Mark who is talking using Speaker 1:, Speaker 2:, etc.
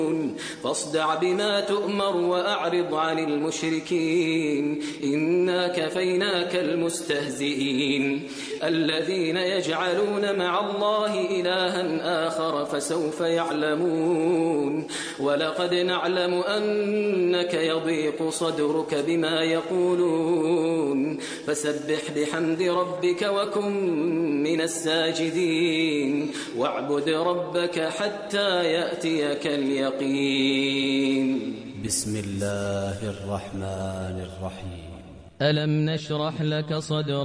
Speaker 1: فاصدع بما تؤمر وأعرض عن المشركين إنا كفيناك المستهزئين الذين يجعلون مع الله إلها آخر فسوف يعلمون ولقد نعلم أنك يضيق صدرك بما يقولون فسبح بحمد ربك وكن من الساجدين واعبد ربك حتى يأتيك اليقين.
Speaker 2: بسم الله الرحمن الرحيم.
Speaker 3: ألم نشرح لك صدرك